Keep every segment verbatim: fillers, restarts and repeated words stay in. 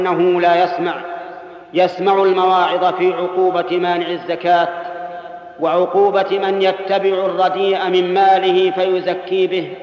أنه لا يسمع يسمع المواعظ في عقوبة مانع الزكاة وعقوبة من يتبع الرديء من ماله فيزكي به،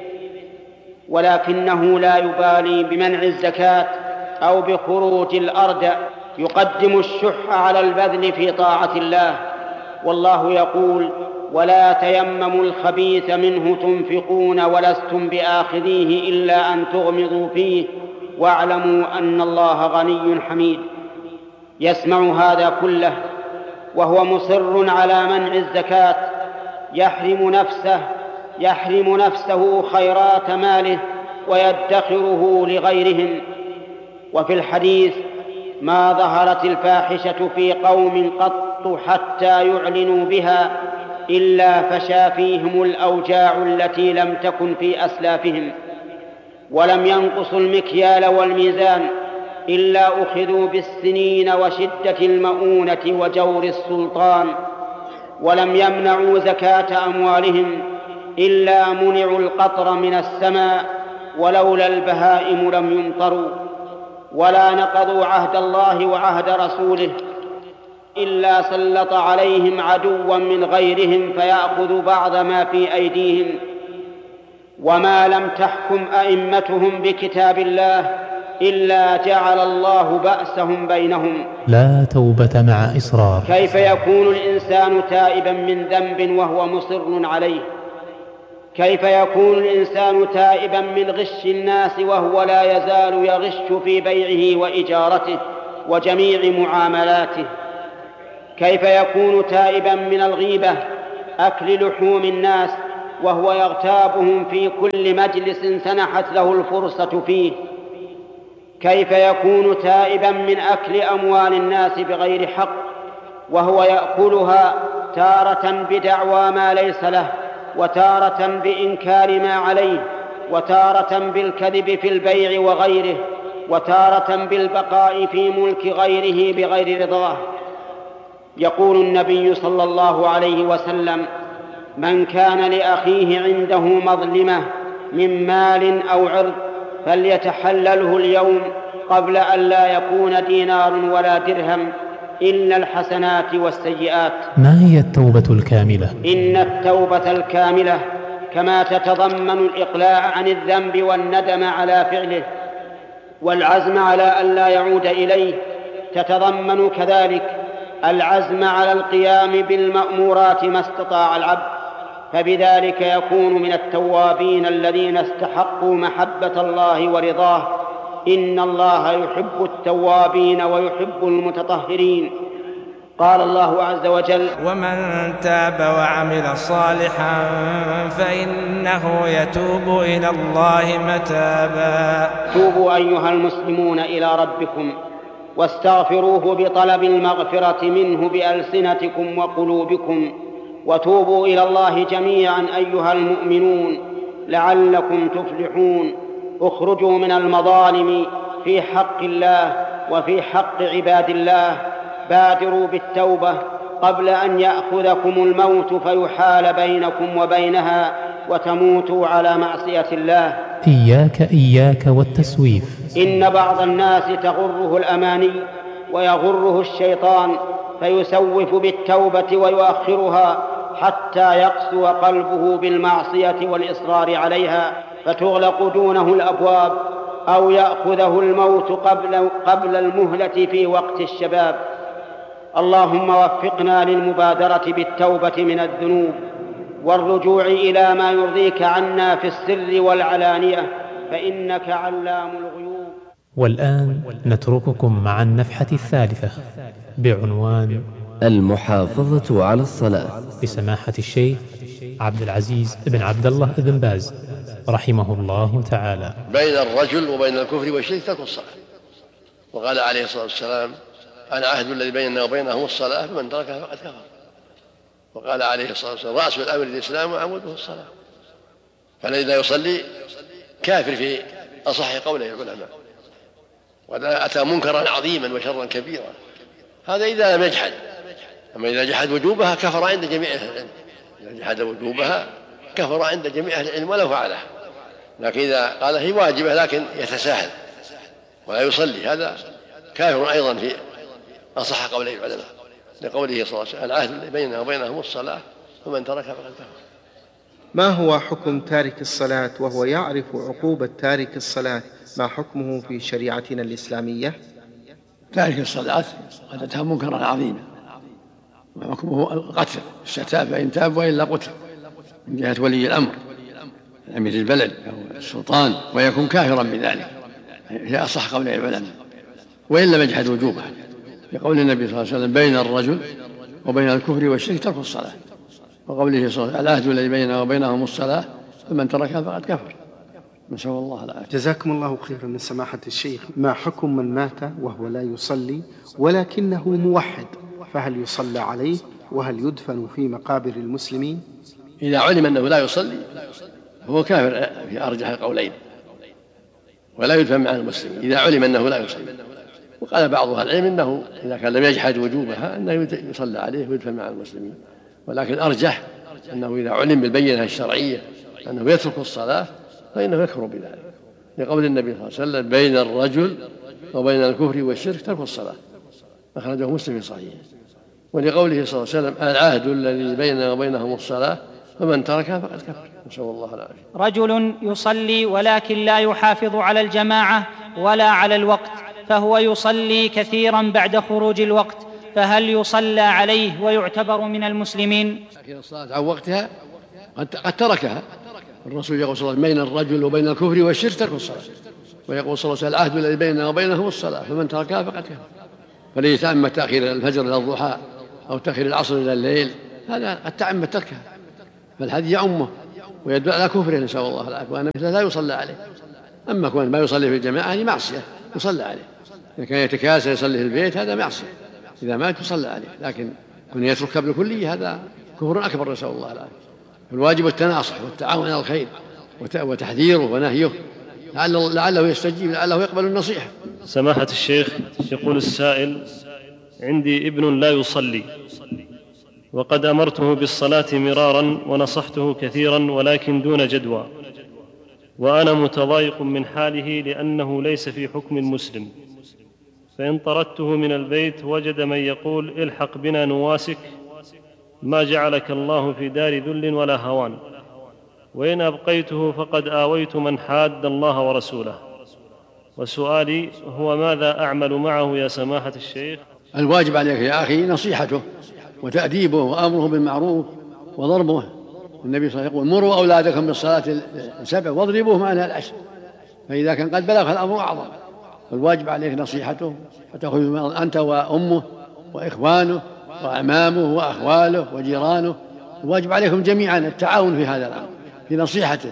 ولكنه لا يبالي بمنع الزكاة أو بخروج الأرض، يقدم الشح على البذل في طاعة الله. والله يقول: ولا تيمموا الخبيث منه تنفقون ولستم بآخذيه إلا أن تغمضوا فيه واعلموا أن الله غني حميد. يسمع هذا كله وهو مصر على منع الزكاة، يحرم نفسه يحرم نفسه خيرات ماله ويدخره لغيرهم. وفي الحديث: ما ظهرت الفاحشة في قوم قط حتى يعلنوا بها إلا فشا فيهم الأوجاع التي لم تكن في أسلافهم، ولم ينقصوا المكيال والميزان إلا أخذوا بالسنين وشدة المؤونة وجور السلطان، ولم يمنعوا زكاة أموالهم إلا منعوا القطر من السماء، ولولا البهائم لم يمطروا، ولا نقضوا عهد الله وعهد رسوله إلا سلط عليهم عدوا من غيرهم فيأخذ بعض ما في أيديهم. وما لم تحكم أئمتهم بكتاب الله إلا جعل الله بأسهم بينهم. لا توبة مع إصرار. كيف يكون الإنسان تائبا من ذنب وهو مصر عليه؟ كيف يكون الإنسان تائبا من غش الناس وهو لا يزال يغش في بيعه وإجارته وجميع معاملاته؟ كيف يكون تائبا من الغيبة، أكل لحوم الناس، وهو يغتابهم في كل مجلس سنحت له الفرصة فيه؟ كيف يكون تائبا من أكل أموال الناس بغير حق، وهو يأكلها تارة بدعوى ما ليس له، وتارة بإنكار ما عليه، وتارة بالكذب في البيع وغيره، وتارة بالبقاء في ملك غيره بغير رضاه؟ يقول النبي صلى الله عليه وسلم: من كان لأخيه عنده مظلمة من مال أو عرض فليتحلله اليوم قبل أن لا يكون دينار ولا درهم إلا الحسنات والسيئات. ما هي التوبة الكاملة؟ إن التوبة الكاملة كما تتضمن الإقلاع عن الذنب والندم على فعله والعزم على أن لا يعود إليه، تتضمن كذلك العزم على القيام بالمأمورات ما استطاع العبد، فبذلك يكون من التوابين الذين استحقوا محبة الله ورضاه. إن الله يحب التوابين ويحب المتطهرين. قال الله عز وجل: ومن تاب وعمل صالحا فإنه يتوب إلى الله متابا. توبوا أيها المسلمون إلى ربكم واستغفروه بطلب المغفرة منه بألسنتكم وقلوبكم، وتوبوا إلى الله جميعا أيها المؤمنون لعلكم تفلحون. اخرجوا من المظالم في حق الله وفي حق عباد الله. بادروا بالتوبة قبل أن يأخذكم الموت فيحال بينكم وبينها وتموتوا على معصية الله. إياك إياك والتسويف. إن بعض الناس تغره الأماني ويغره الشيطان فيسوف بالتوبة ويؤخرها حتى يقسو قلبه بالمعصية والإصرار عليها فتغلق دونه الأبواب، أو يأخذه الموت قبل, قبل المهلة في وقت الشباب. اللهم وفقنا للمبادرة بالتوبة من الذنوب والرجوع إلى ما يرضيك عنا في السر والعلانية، فإنك علام الغيوب. والآن نترككم مع النفحة الثالثة بعنوان المحافظة على الصلاة بسماحة الشيخ عبد العزيز بن عبد الله بن باز رحمه الله تعالى. بين الرجل وبين الكفر والشرك ترك الصلاة، وقال عليه الصلاة والسلام: أنا عهد الذي بيننا وبينهم الصلاة فمن تركها فقد كفر. وقال عليه الصلاة والسلام: رأس الأمر الإسلام وعموده الصلاة. فالذي لا يصلي كافر في أصح قوله العلماء، وهذا أتى منكرا عظيما وشرا كبيرا. هذا إذا لم يجحد، أما إذا جحد وجوبها كفر عند جميع أهل العلم. إذا جحد وجوبها كفر عند جميع أهل العلم ولو فعلها. لكن إذا قال هي واجبة لكن يتساهل ولا يصلي، هذا كافر أيضا في أصح قولي العلماء، لقوله صلى الله عليه وسلم العهد الذي بيننا وبينهم الصلاة فمن تركها فقد كفر. ما هو حكم تارك الصلاة وهو يعرف عقوبة تارك الصلاة؟ ما حكمه في شريعتنا الإسلامية؟ تارك الصلاة قد أتى منكرا عظيما، وحكمه القتل الشتاب فإن تاب وإلا قتل من جهة ولي الأمر أمير البلد أو السلطان، ويكون كافرا بذلك هي أصح قول العلماء، وإن لم يجحد وجوبها، لقول النبي صلى الله عليه وسلم بين الرجل وبين الكفر والشرك ترك الصلاة، وقوله صلى الله عليه وسلم العهد الذي بيننا وبينهم الصلاة فمن تركها فقد كفر. نسأل الله العافية. جزاكم الله خيرا من سماحة الشيخ. ما حكم من مات وهو لا يصلي ولكنه موحد، فهل يصلى عليه وهل يدفن في مقابر المسلمين؟ إذا علم أنه لا يصلي فهو كافر في أرجح القولين، ولا يدفن مع المسلمين إذا علم أنه لا يصلي. وقال بعض أهل العلم إنه إذا كان لم يجحد وجوبها أنه يصلى عليه ويدفن مع المسلمين، ولكن أرجح أنه إذا علم بالبينة الشرعية أنه يترك الصلاة فإنه يكفر بذلك، لقول النبي صلى الله عليه وسلم بين الرجل وبين الكفر والشرك ترك الصلاة، أخرجه مسلم في صحيحه. ولقوله صلى الله عليه وسلم العهد الذي بيننا وبينهم الصلاة فمن تركها فقد كفر. نسأل الله العافية. رجل يصلي ولكن لا يحافظ على الجماعة ولا على الوقت، فهو يصلي كثيرا بعد خروج الوقت، فهل يصلى عليه ويعتبر من المسلمين؟ لكن الصلاة عن وقتها قد تركها. الرسول يقول صلى الله عليه وسلم بين الرجل وبين الكفر والشرك ترك الصلاة، ويقول صلى الله عليه وسلم العهد الذي بيننا وبينهم الصلاة فمن تركها فقد كفر. فليس تعم تأخير الفجر إلى الضحى أو تأخير العصر إلى الليل، هذا قد تعم تركها، فالحديث يعمه ويدل على كفره نسأل الله العافية، وأن مثله لا يصلى عليه. أما كون ما يصلي في الجماعة هي معصية يصلى عليه، إذا كان يتكاسل يصلي في البيت هذا معصية، إذا مات يصلى عليه، لكن كون يترك قبل كله هذا كفر أكبر نسأل الله العافية. الواجب التناصح والتعاون على الخير وتحذيره ونهيه لعله يستجيب، لعله يقبل النصيحة. سماحة الشيخ، يقول السائل عندي ابن لا يصلي وقد أمرته بالصلاة مرارا ونصحته كثيرا ولكن دون جدوى، وأنا متضايق من حاله لأنه ليس في حكم المسلم، فإن طردته من البيت وجد من يقول الحق بنا نواسك ما جعلك الله في دار ذل ولا هوان، وإن أبقيته فقد آويت من حاد الله ورسوله. وسؤالي هو ماذا أعمل معه يا سماحة الشيخ؟ الواجب عليك يا أخي نصيحته وتأديبه وأمره بالمعروف وضربه. النبي صلى الله عليه وسلم يقول مروا أولادكم بالصلاة السبع واضربوهم عنها العشر، فإذا كان قد بلغ الأمر أعظم. الواجب عليك نصيحته وتأخذ أنت وأمه وإخوانه وأعمامه وأخواله وجيرانه، الواجب عليكم جميعا التعاون في هذا الأمر، في نصيحته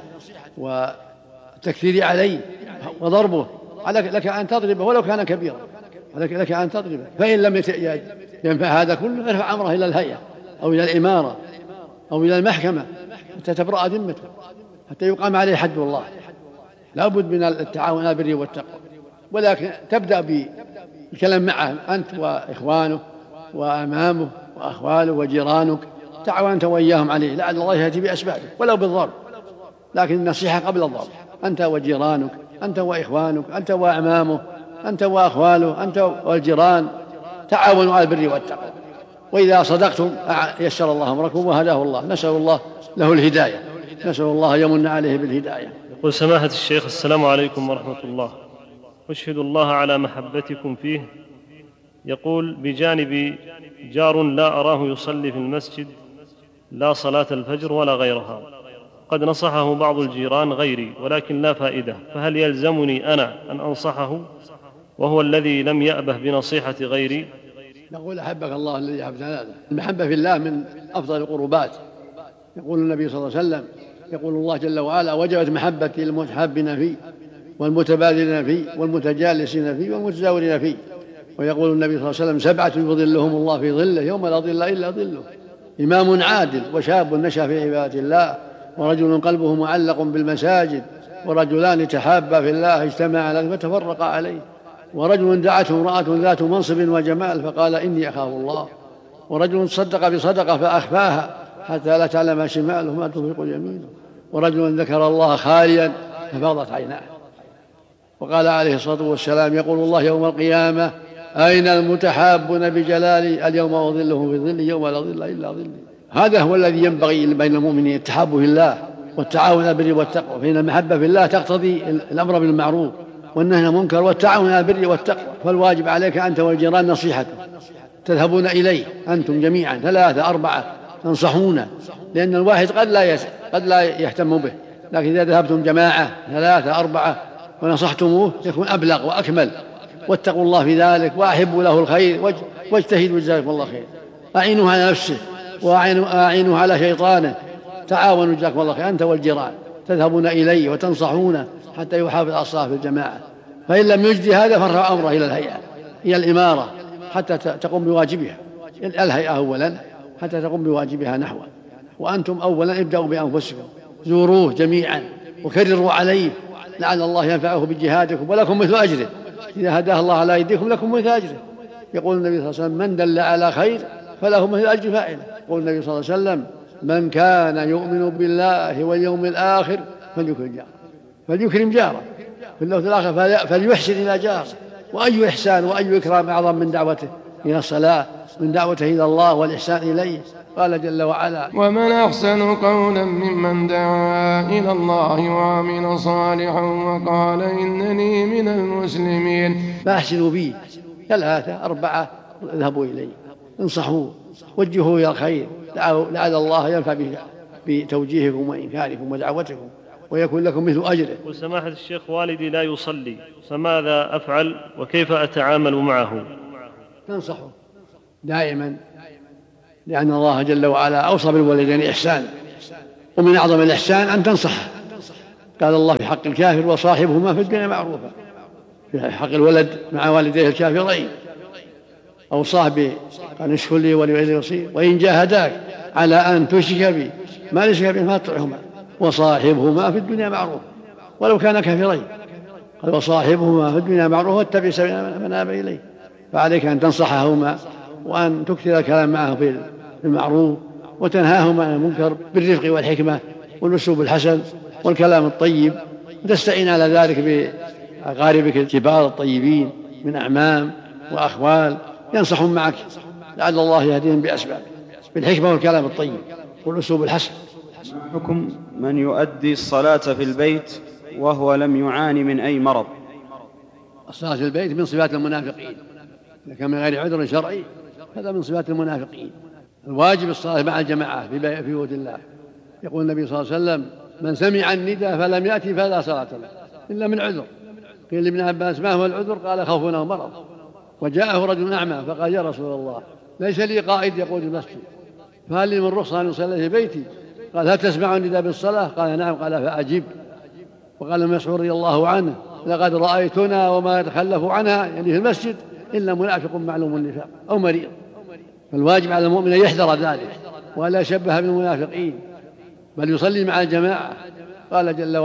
والتكثير عليه وضربه. لك أن تضربه ولو كان كبيرا، لك أن تضربه، فإن لم ينفع هذا كله ارفع أمره إلى الهيئة أو إلى الإمارة أو إلى المحكمة حتى تبرأ ذمته، حتى يقام عليه حد الله. لا بد من التعاون على البر والتقوى، ولكن تبدأ بالكلام معه أنت وإخوانه وأمامه وأخواله وجيرانك، تعاون أنت وإياهم عليه لعل الله يأتي بأسبابه ولو بالضرب، لكن النصيحة قبل الضرب. أنت وجيرانك، أنت وإخوانك، أنت وأمامه، أنت وأخواله، أنت والجيران، تعاونوا على البر والتقوى، وإذا صدقتم يسر الله أمركم وهداه الله. نسأل الله له الهداية، نسأل الله يمن عليه بالهداية. يقول سماحة الشيخ السلام عليكم ورحمة الله، أشهد الله على محبتكم فيه. يقول بجانبي جار لا أراه يصلي في المسجد لا صلاة الفجر ولا غيرها، قد نصحه بعض الجيران غيري ولكن لا فائدة، فهل يلزمني أنا أن أنصحه وهو الذي لم يأبه بنصيحة غيري؟ نقول أحبك الله الذي أحببتنا هذا. المحبة في الله من أفضل القربات. يقول النبي صلى الله عليه وسلم يقول الله جل وعلا وجبت محبتي للمتحابين فيه والمتبادلين فيه والمتجالسين فيه والمتزاورين فيه. ويقول النبي صلى الله عليه وسلم سبعة يظلهم الله في ظله يوم لا ظل إلا ظله: إمام عادل، وشاب نشأ في عبادة الله، ورجل قلبه معلق بالمساجد، ورجلان تحابا في الله اجتمعا عليه فتفرقا عليه، ورجل دعته امرأة ذات منصب وجمال فقال إني أخاف الله، ورجل صدق بصدقة فأخفاها حتى لا تعلم شماله ما تنفق يمينه، ورجل ذكر الله خاليا ففاضت عيناه. وقال عليه الصلاة والسلام يقول الله يوم القيامة أين المتحابون بجلالي اليوم أظلهم في ظلي يوم لا ظل إلا ظلي. هذا هو الذي ينبغي بين المؤمنين، التحاب في الله والتعاون على البر والتقوى، فإن المحبة في الله تقتضي الأمر بالمعروف والنهي عن المنكر والتعاون على البر والتقوى. فالواجب عليك أنت والجيران نصيحته، تذهبون إليه أنتم جميعا ثلاثة أربعة تنصحونه، لأن الواحد قد لا يس... قد لا يهتم به، لكن إذا ذهبتم جماعة ثلاثة أربعة ونصحتموه يكون أبلغ وأكمل. واتقوا الله في ذلك وأحبوا له الخير واجتهدوا جزاكم الله خير. أعينوه على نفسه وأعينوه على شيطانه، تعاونوا جزاكم الله خير أنت والجيران، تذهبون إليه وتنصحونه حتى يحافظ على الصلاة في الجماعة. فإن لم يجدي هذا فرفع أمره إلى الهيئة، إلى الإمارة حتى تقوم بواجبها، الهيئة أولا حتى تقوم بواجبها نحوه. وأنتم أولا ابدأوا بأنفسكم، زوروه جميعا وكرروا عليه لعل الله ينفعه بجهادكم ولكم مثل أجره، إذا هداه الله على أيديكم لكم مثل أجره. يقول النبي صلى الله عليه وسلم من دل على خير فله مثل أجر فاعله. يقول النبي صلى الله عليه وسلم من كان يؤمن بالله واليوم الآخر فليكرم جاره، فليكرم جاره في اللوث الآخر، فليحسن إلى جاره. وأي إحسان وأي إكرام أعظم من دعوته إلى الصلاة، من دعوته إلى الله والإحسان إليه. قال جل وعلا ومن أحسن قولا ممن دعا إلى الله وعمل صالحا وقال إنني من المسلمين. فأحسنوا به ثلاثة أربعة اذهبوا إليه، انصحوه، وجهوه إلى الخير، لعل الله ينفع بتوجيهكم وإنكاركم ودعوتكم ويكون لكم مثل أجره. وسماحة الشيخ والدي لا يصلي، فماذا أفعل وكيف أتعامل معه؟ تنصحه دائما، لأن الله جل وعلا أوصى بالوالدين إحسان، ومن أعظم الإحسان أن تنصحه. قال الله في حق الكافر وصاحبهما في الدنيا معروفا، في حق الولد مع والديه الكافرين أوصاه بأن اشكر لي ولوالدي وصي وإن جاهداك على أن تشرك بي ما ليس به فلا تطعهما وصاحبهما في الدنيا معروفا ولو كان كافرين. قال وصاحبهما في الدنيا معروفا واتبع سبيل من آب إليه. فعليك أن تنصحهما وأن تكثر الكلام معه في المعروف وتنهاهما عن المنكر بالرفق والحكمة والأسلوب الحسن والكلام الطيب، وتستعين على ذلك بأقاربك الكبار الطيبين من أعمام وأخوال ينصحون معك لعل الله يهديهم بأسباب بالحكمة والكلام الطيب والأسلوب الحسن. حكم من يؤدي الصلاة في البيت وهو لم يعاني من أي مرض؟ الصلاة في البيت من صفات المنافقين، إذا كان من غير عذر شرعي هذا من صفات المنافقين. الواجب الصلاة مع الجماعة في بيوت الله. يقول النبي صلى الله عليه وسلم من سمع النداء فلم يأتي فلا صلاة له إلا من عذر. قيل لابن عباس ما هو العذر؟ قال خوفنا مرض. وجاءه رجل أعمى فقال يا رسول الله ليس لي قائد يقود المسجد فهل لي من رخصة أن أصلي في بيتي؟ قال هل تسمع النداء بالصلاة؟ قال نعم. قال فأجب. وقال مسعود رضي الله عنه لقد رأيتنا وما يتخلف عنها يعني في المسجد إلا منافق معلوم النفاق أو مريض. فالواجب على المؤمن أن يحذر ذلك ولا يشبه بالمنافقين بل يصلي مع الجماعة. قال جل وعلا